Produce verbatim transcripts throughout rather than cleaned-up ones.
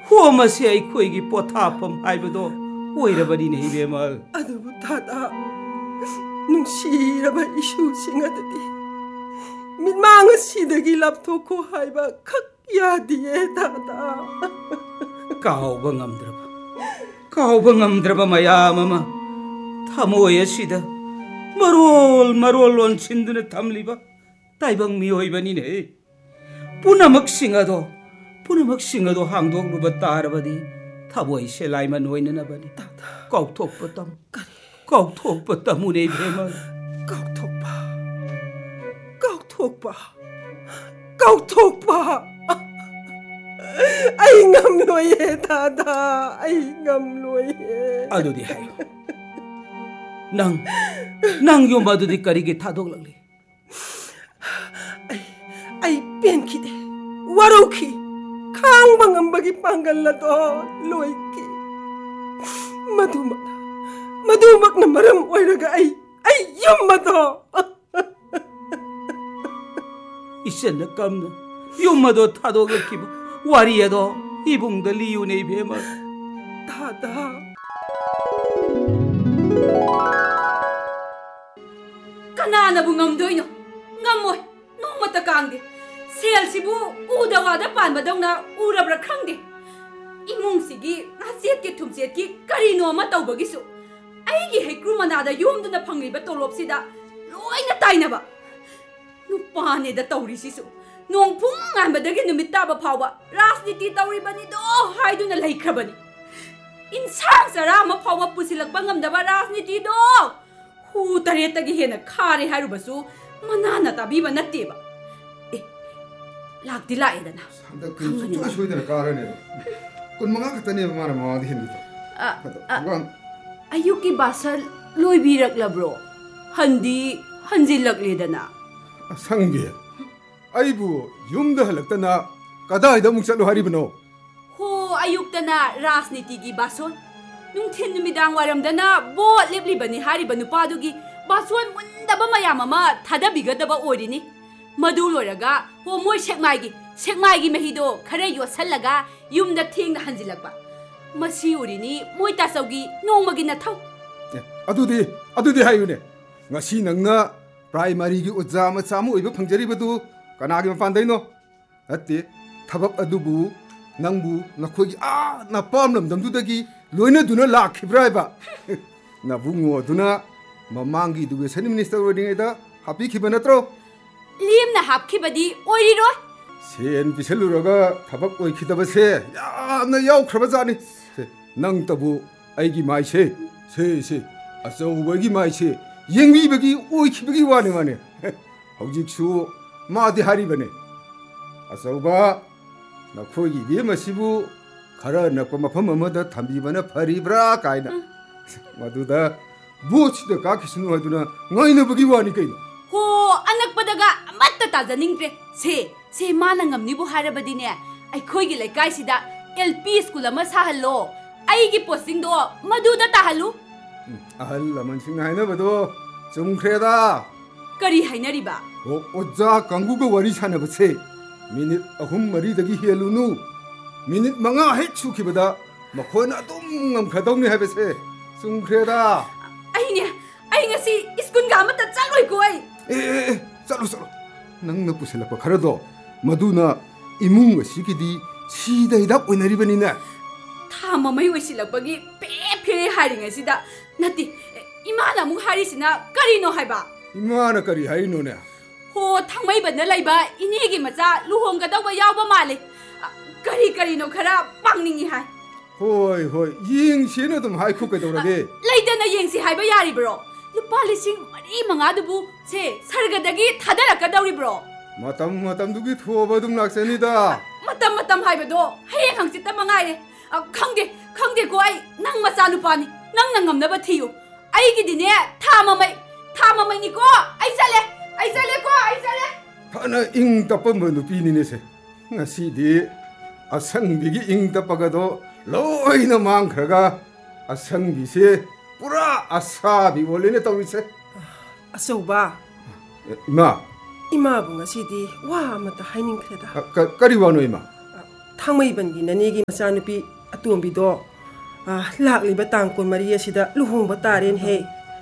ꯍꯣꯃꯁꯦ ꯑꯩꯈꯣꯏꯒꯤ ꯄꯣꯊꯥꯐꯝ ꯍꯥꯏꯕꯗꯣ ꯑꯣꯏꯔꯕꯅꯤꯅꯦ ꯏꯕꯦꯝꯃ ꯑꯗꯨꯕꯨ ꯇꯥꯇꯥ ꯅꯨꯡꯁꯤꯔꯕ ꯏꯁꯨꯁꯤꯡ ꯑꯗꯨꯗꯤ ꯃꯤꯠꯃꯥꯡ ꯑꯁꯤꯗꯒꯤ ꯂꯥꯞꯊꯣꯛꯈꯣ ꯍꯥꯏꯕ ꯈꯛ ꯌꯥꯗꯤꯌꯦ ꯇꯥꯇꯥ ꯀꯥꯎꯕ ꯉꯝꯗ꯭ꯔꯕ ꯀꯥꯎꯕ ꯉꯝꯗ꯭ꯔꯕ ꯃꯌꯥꯝ ꯑꯃ ꯊꯃꯣꯏ ꯑꯁꯤꯗ ꯃꯔꯣꯜ ꯃꯔꯣꯜ ꯂꯣꯟꯁꯤꯟꯗꯨꯅ ꯊꯝꯂꯤꯕ ꯇꯥꯏꯕꯪ ꯃꯤꯑꯣꯏꯕꯅꯤꯅꯦ ꯄꯨꯝꯅꯃꯛꯁꯤꯡ ꯑꯗꯣ ꯄꯨꯝꯅꯃꯛꯁꯤꯡ ꯑꯗꯣ ꯍꯥꯡꯗꯣꯛꯂꯨꯕ ꯇꯥꯔꯕꯗꯤ ꯊꯃꯣꯏ ꯁꯦꯂꯥꯏꯃꯟ ꯑꯣꯏꯅꯅꯕꯅꯤ ꯀꯥꯎꯊꯣꯛꯄ ꯇꯝꯃꯨ ꯀꯥꯎꯊꯣꯛꯄ ꯇꯝꯃꯨꯅꯦ ꯏꯕꯦꯝꯃ ꯀꯥꯎꯊꯣꯛꯄ ꯀꯥꯎꯊꯣꯛꯄ ꯀꯥꯎꯊꯣꯛꯄ ꯑꯩ ꯉꯝꯂꯣꯏꯌꯦ ꯇꯥꯇꯥ ꯑꯩ ꯉꯝꯂꯣꯏꯌꯦ ꯑꯗꯨꯗꯤ ꯍꯥꯏꯌꯨ ꯅꯪ ꯅꯪ ꯌꯨꯝ ꯑꯗꯨꯗꯤ ꯀꯔꯤꯒꯤ ꯊꯥꯗꯣꯛꯂꯛꯂꯤ ꯑꯩ ꯑꯩ ꯄꯦꯟꯈꯤꯗꯦ ꯋꯥꯔꯧꯈꯤ ꯈꯥꯡꯕ ꯉꯝꯕꯒꯤ ꯄꯥꯡꯒꯜ ꯑꯗꯣ ꯂꯣꯏꯈꯤ ꯃꯗꯨꯃꯛꯅ ꯃꯗꯨꯃꯛꯅ ꯃꯔꯝ ꯑꯣꯏꯔꯒ ꯑꯩ ꯑꯩ ꯌꯨꯝ ꯑꯗꯣ ꯏꯆꯟꯅ ꯀꯝꯅ ꯌꯨꯝ ꯑꯗꯣ ꯊꯥꯗꯣꯛꯂꯛꯈꯤꯕ ꯋꯥꯔꯤ ꯑꯗꯣ 이봉들 이윤의 배만 다다 까나나부 ngamdoino ngamoi nongmata kangde selsibu udawada panbadongna urabra khangde imungsigi asetke thumsetki karino ma tawbagisu aigi hekru manada yumduna phangliba tolopsida loina tainaba nupane da tawrisisu nong phung nganbadagi numit taba phawba rajniti tawribani do haiduna laikhrabani insang sara ma phawba pusilakpa ngamdaba rajniti do hu taretagi hena khare harubasu manana tabiba natteba e lakti laedana sanda kun chu soidana karane kun manga khatane mara mawadi hindi a ayuki basal loibiraklabro handi hanjilakledana 상비 아이부 юм다 할락다나 까다이다 묵살로 하리브노 호 아육다나 라스니티기 바손 뭉텐 누미당 와람다나 보 렙리바니 하리바 누파두기 바손 문다바 마야마마 타다비가다바 오리니 마두 로라가 호 모이 섹마이기 섹마이기 메히도 카레 요살라가 юм다 팅다 한질락바 마시 오리니 모이 따서기 농마기 나타오 아두디 아두디 하유네 ngasi nangna primary की उज्जा मचामु ओइबो फंगजरिबदु कनागे मफानदैनो अत्ते थबक अदुबु नंगबु नखोगी आ नपाम लमदमदुदगी लोइना दुना लाखिब्राइबा नबुंगो दुना ममांगी education minister ओइदिङेदा हापि खिबा नत्रो लिमना हापखिबदी ओइरिरो Sen पिसलुरगा थबक ओइखिदबसे यामना यावख्रबा जानि नंग तबु आइगी माइसे से से अचौबगी माइसे येंगबीबगी ओइखिबगी वाने माने हौजिकसु मादि हारिबने अचौबा नखोगी बेमसिबु खरा नकप मफम अमदा थंबीबना फरिब्रा कायना मदुदा बोचिदा काखिसनु हदुना ngainabagi wani kaino हो अनकपदगा अमत्ता ताजनिंग्रे से से माना ngamnibu harabadine अखोगी लेकाइसिदा एलपी स्कूल अमा साहल्लो आइगी पोस्टिंग दो मदुदा ताहलु ahal laman sing haina bado chumkhreda kari hainariba o oja kangu go wari sana base minute ahum mari dagi helunu minute manga he chukibada makhona dum ngam khadongni habese chumkhreda aine ai ngasi iskun ga mata chaloi ko ai e chalo chalo nangna pusela pa kharado maduna imung asigidi sida ida oinari banina थामा मै ओइसिलकपगी पे फे हारिङसिदा नति इमाना मु हारिसिना करिनो हाइबा इमाना करि हाइनो ने हो थांमै बदना लैबा इनेगी मचा लुहोंगदौबा यावबा माले करि करिनो खरा पांगनिङि हाय होय होय यिंग सेनो तुम हाइ खु कदौरगे लैदना यिंगसि हाइबा यारिब्रो लुपा लिसिंग मरी मंगा दुबु से सरगदगी थादरकदौरिब्रो मतम मतम दुगी थोबा दुम लाक्सनिदा मतम मतम हाइबदो हयें हंगसिता मंगाइरे खंगे खंगे को आई नंग मचा नुपानी नंग नंगमनबा थियु आइगिदिने थाममै थाममै निको आई चले आई चले को आई चले फना इंग तपम नुपीनिने से ngasidi asangbigi ing tapagado loina mangkhraga asangbi se pura asabi wolene tawise अचौबा ima इमा बुंगसिदी वा मता हाइनिंख्रेदा kari wano ima ꯊꯥꯡꯃꯩꯕꯟꯒꯤ ꯅꯅꯦꯒꯤ ꯃꯆꯥꯅꯨꯄꯤ ꯑꯇꯣꯝꯕꯤꯗꯣ ꯂꯥꯛꯂꯤꯕ ꯇꯥꯡ ꯀꯨꯟꯃꯔꯤ ꯑꯁꯤꯗ ꯂꯨꯍꯣꯡꯕ ꯇꯥꯔꯦꯅꯍꯦ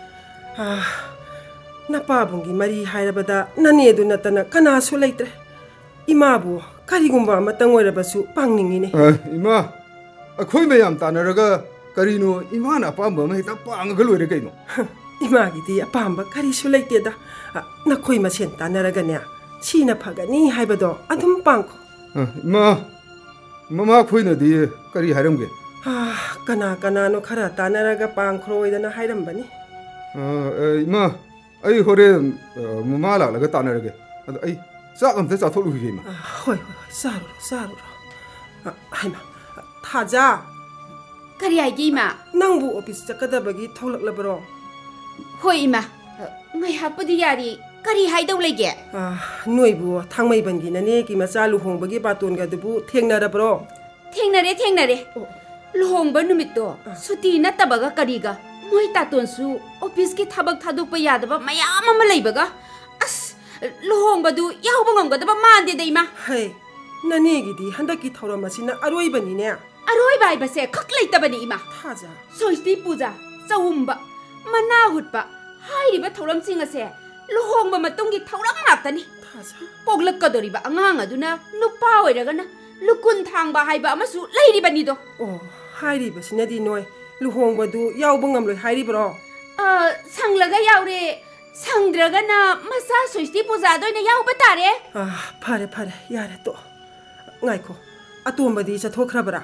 ꯅꯄꯥꯕꯨꯡꯒꯤ ꯃꯔꯤ ꯍꯥꯏꯔꯕꯗ ꯅꯅꯦꯗꯨ ꯅꯠꯇꯅ ꯀꯅꯥꯁꯨ ꯂꯩꯇ꯭ꯔꯦ ꯏꯃꯥꯕꯨ ꯀꯔꯤꯒꯨꯝꯕ ꯑꯃꯇꯪ ꯑꯣꯏꯔꯕꯁꯨ ꯄꯥꯡꯅꯤꯡꯉꯤꯅꯦ ꯏꯃꯥ ꯑꯩꯈꯣꯏ ꯃꯌꯥꯝ ꯇꯥꯟꯅꯔꯒ ꯀꯔꯤꯅꯣ ꯏꯃꯥꯅ ꯑꯄꯥꯝꯕ ꯑꯃ ꯍꯦꯛꯇ ꯄꯥꯡꯉꯒ ꯂꯣꯏꯔꯦ ꯀꯩꯅꯣ 이마기디 아빠한바 가리수 레이테다 나코이 마센 따나라가냐 시나 파가니 하이바도 아둠 빵코 마 마마 코이너디 까리 하렴게 아 까나 까나노 카라 따나라가 빵크로이다나 하이람바니 어 이마 아이 호렌 마마라라가 따나라게 아이 싹엄테 짜토루게 이마 호이 호이 사루로 사루로 아 하이마 타자 kari aigi ma 낭부 오피스 작가다바기 털락라브로 hoi ima ngai hapudi yari kari haidau lege 아 노이부 탕마이번기 나네기 마짜 루홍바기 바톤가드부 탱나라브로 thengnare thengnare lohongba numitto suti natabaga kariga moi tatonsu office ki thabak thadukpa yadaba mayam ama leibaga as lohongba du yauba ngamgadaba mande deima 하이 나네기디 한다기 털어마시나 아로이번이네 aroi bai base khak leitabani ima 타자 soisti puja chawumba mana hutba hairiba thoram sing ase lohongba matungi thoram ngaktani 타자 poglakadoriba angang aduna nupa oiragana lukun thangba haiba amasu leiribani do 오 하이리버시나디 노이 루홍바두 야우봉암로이 하이리브로 아 상라가 야우레 상드라가나 마사 소이sti puja doina yauba tare 아 파레 파레 야레 또 ngaiko atomba디 자토크라브라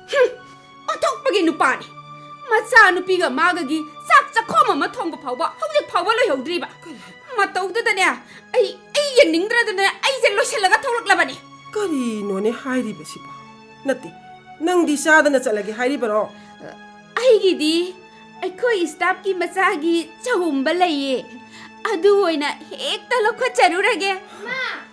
어떡하게 누빠니 마사 누피가 마가기 싹싹 커마마 통고 파우바 하우직 파우바 로여드리바 마토우드다네 아이 아이 예닝드라드네 아이 젤로 셀라가 토록라바니 까리 노네 하이리버시바 나티 낭디 사다나 짤라기 하이리버로 아이기디 아이코이 스탑기 마사기 차움바 레이에 아두오이나 헥다 로코 차루라게 마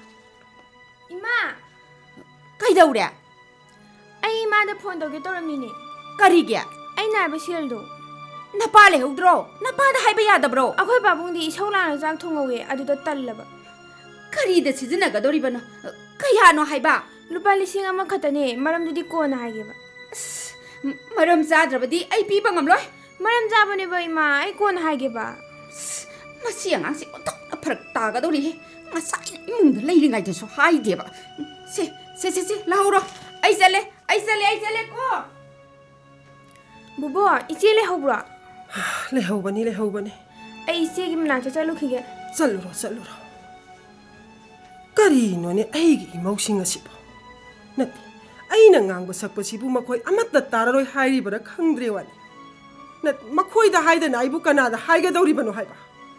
이마 가이다우랴 아이 이마다 폰 도게 떠럼이니 까리게 아이 나바 실도 나빠레 호드로 나빠다 하이바 야다브로 아코이 바봉디 서울라나 장 통어게 아두다 딸라바 까리다 시즈나가도리바나 까야노 하이바 루파 리싱 아마 카타네 마람두디 코나 하이게바 마람 자드라바디 아이 피바 ngamloi 마람 자바네 바 이마 아이 코나 하이게바 마시 양아시 어떡나 파락 따가도리 마사이 이문데 레이링아이데서 하이데바 세세세세 라우로 아이 살레 아이 살레 아이 살레 코 부부 이제레 호브라 레호바니 레호바니 아이 이세기 문나자 잘루키게 짤루로 짤루로 까리 노네 아이기 이모싱아시바 나티 아이나 ngang sakpasibu makoi amatta tararoi hairibara khangdrewani nat makoi da haida naibu kana da haiga dawribano haiba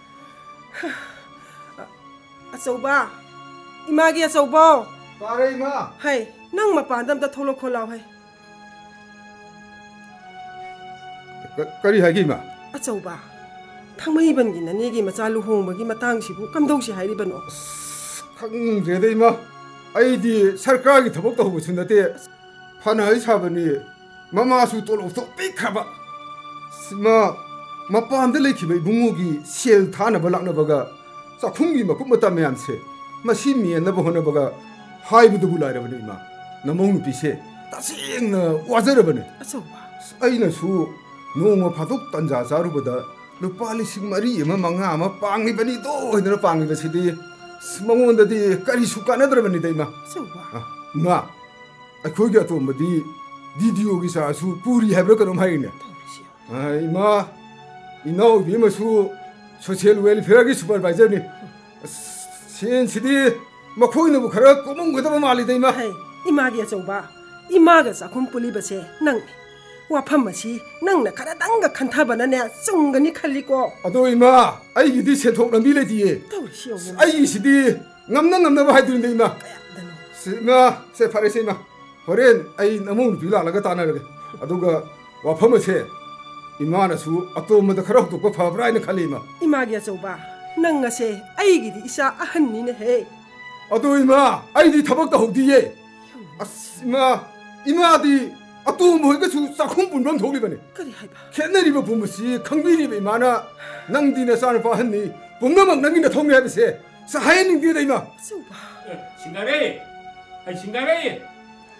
achauba imagi achaubo तारे इमा hai nang mapandam ta tholo kholau hai 까리 하기 이마 achauba thangmaibangi nanegi macha luhongbagi matangsibu kamdausi hairibano khang제데 이마 아이디 सरकार기 थबक तहबु सुनते फानाइ साबनि ममासु तोलो तो पिखाबा सिमा मपानदे लेखिबै बुंगुगी cell थाना बलाकनबगा चाखुंगी मकुम मता मयामसे मसी मियनब होनबगा हाइबुदु बुलाइरबनि इमा नमौ नुपिसे तसेंना वाजरबनि achauba अइनसु नोंग फादुक तंजा जारुबदा लुपा लिसिंग मरी एमा मंगा अमा पांगिबनि दो होइदना पांगिबसिदि मंगोंददि करिसु कानद्रबनि दैमा achauba मा अखोगी अतोमदि वीडियोगी सासु पूरी हैब्र कनम हाइने इमा इनाउ बिमसु सोशल वेलफेयर की सुपरवाइजर नि सेन सिदि मखोइनबु खरा कोमंगदब मालि दैमा hai imagi achauba imaga chakhum pulibase nang wafam asi nangna khara danga khanthabana ne chungani khaliko अदो इमा आइगिदि सेथोक लंबी लेदिए tawsiyo आइगिसिदि ngamna ngamna ba haइदुन दैमा सिमा से फारे सेमा होरेन आई नमौ नुपि लालगा तानरगे अदुगा वाफम से इमानसु अतोमद खरा हुतुक फब्राइन खलिमा imagi achauba nangase aigidi isa ahanni ne he अदो इमा आइदि थबक तहौदिए अस्मा इमादि अतोम होइगसु चाखुम पुनबम थोलिबने kari haiba खेनरिबो बुमसि खंबिरिबे माना नंदिना सान पाहन्नी बुमनमक नंगिना थोंगे हाबसे सहायनिंग दि दैमा achauba 싱가레 아이 싱가레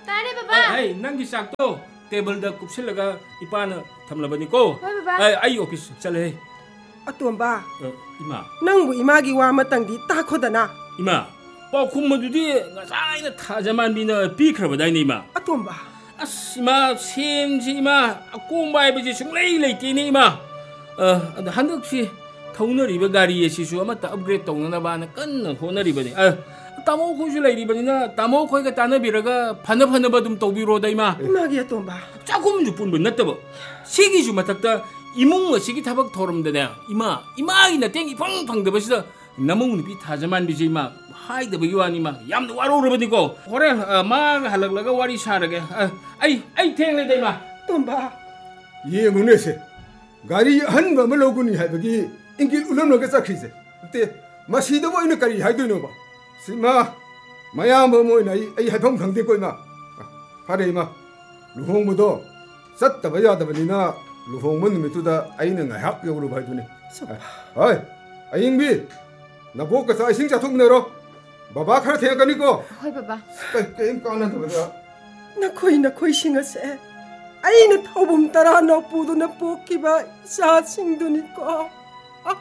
Tare baba. Ay, nangi sakto. Table da kupsilaga ipana thamlabani ko. Hoi baba. Ay, ay office chale. Atomba, Ima. nangbu imagi wa matangdi takodana. Ima. Pakhum madudi ngasai na thajaman bina pikhrabadai ni ima. Atomba, As ima sem ji ima akumbai biji sunglei leiti ni ima. Uh, handuk si thonariba gari asisu amata upgrade tawna na kanna honaribani. Uh, tamo khoju leiribani na tamo khoi ga tanabiraga phana phana badum tawbiro da ima. imagi atomba. Chakum ju punba nattaba. Sigi ju matakta imung asigi thabak thoramdane ima imagi na tengi phang phangdabasida namung nupi thajaman biji ima haidabagi wani ma yamna warurabani ko. Horen ma halaklaga wari sarage. Ai ai thengle dai ma. Atomba, 예 문에세 가리 한 밤을 오군이 하더기 인기 울음나게 싹히세 그때 마시도 보이는 가리 하이도이노 봐 시마 마야 뭐뭐이나 이 하평 강대 거이마 하래 이마 루홍무도 쌌다바 야다바니나 루홍문 놈이두다 아이는 학역으로 봐두네 아이 아잉비 나 보고서 아이싱자 통내로 바바 카라 태양가니까 Hoi baba. 게임 까는다 보자 nakoi nakoi singase. Aina thobum tara na pudu na pokiba sa singduni ko. Ah.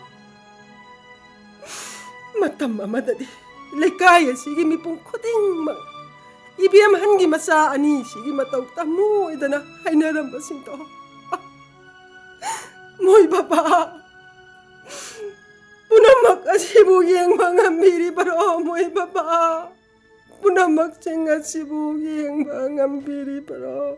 Matam amadadi. Lekaya sige mi pong kuding ma. Ibiyam hangi masa ani sige mataw tamu idana hainaram basing to. Ah. Moy baba. Punamak asibugi ang mga miri baro moy baba. Punamak singa sibugi ang mga miri baro.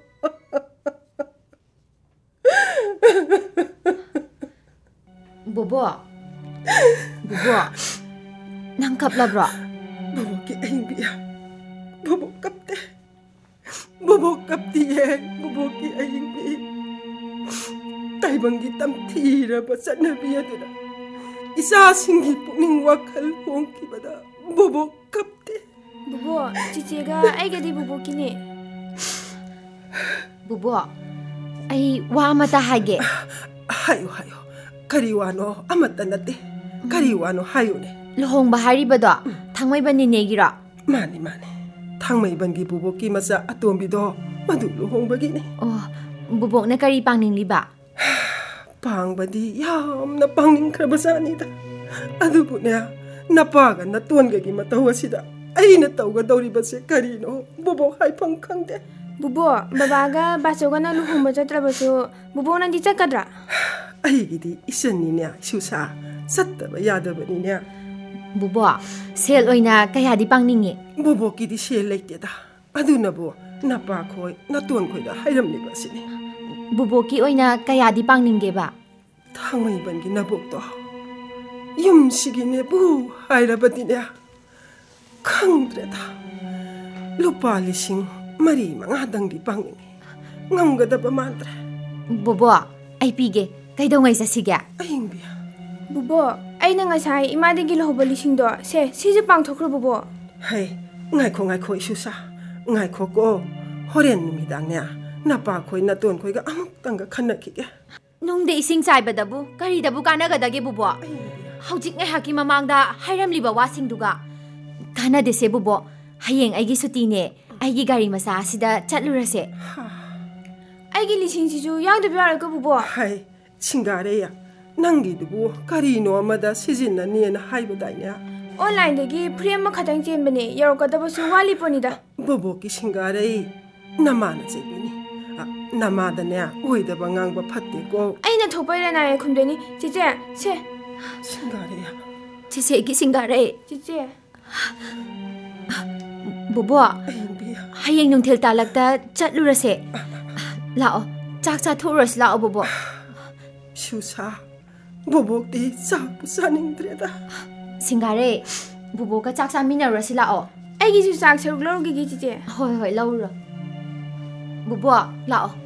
Bobo. Bobo. Nangkap lah bro. Bobo ki aying biya. Bobo kapte. Bobo kapti ye. Bobo ki aying bi. Taibang gitam tira ba sa nabiya dina. Isa singi puning wakal hong kibada. Bobo kapte. Bobo, chichega ai gadi bobo kini. Bobo. Ay wa mata hage. Hayo hayo. Kariwano amata nate. Kariwano hayo ne. Lohong bahari ba do? Thangmay ba ni negira? Mani mani. Thangmay bangi bobo ki masa atombi do. Maduluhong bagi ne. Oh, bobo na kari pangning liba. Pang badi yam na pangning krabasani da. Adubu niya. Napaga na tuwan gagi matawa sida. Ay natawga daw riba si karino. Bobo hay pang kangde. Bobo, babaga basoga na luhumba chatrabaso. Bobo nandi chakadra. Ay gidi isan ni niya susa. Sattaba yadaba ni niya. Bobo, sel oina kaya di pangningi. Bobo gidi siya laite da. Adu na bo. Napakoy natuwan koy da hayram liba sini. Bobo ki oina kaya di pangningi ba? Thangmay bangi nabok to. Yum sige ne bu hayraba di niya. Kangdre da. Lupa lising. Mari mga hadang di pangin. Ngam gada ba mantra? Bobo, ay pige. Kay daw ngay sa siga. Aying biya. Bobo, ai na ngasai imadagi lahoba lising do. Se, sije pang thokro bobo. Hay, ngay ko ngay ko isusa. Ngay ko ko. Horen numidang niya. Napa ko'y natuan ko'y ga amok tangga kanakike. Nung de ising say ba dabu? Kari dabu kanagadagi bobo. Aying biya. Haujik ngay haki mamangda hayram liba wasing duga. Kana de se bobo. Hayeng ay gisuti ne. Aigi gari masa asida chatlurase. Ai gi lising siju yang de byar ko bobo. Hay, singareya. Nangi dubu karino amada sizina niya na haibada niya. Online dagi frame ma khatang chembane yorokadaba su wali ponida. Bobo ki singarey. Namana jebini. Namada niya. Uydaba ngangba pati ko. Ai na thopay na ay khumdeni. Chiche, se. Singareya. Chise gi singare. Chiche. Bobo, Aying biya. hayeng nung til talakta chatlurase. Lao, chak cha thuras lao bobo. Susa. Bobo ti sa pusaning dreda. Singare, bobo ka chak sa minarase lao. Ai gi su sak saruk lor gi gi chiche. Hoi hoi lau ro. Bobo, lao.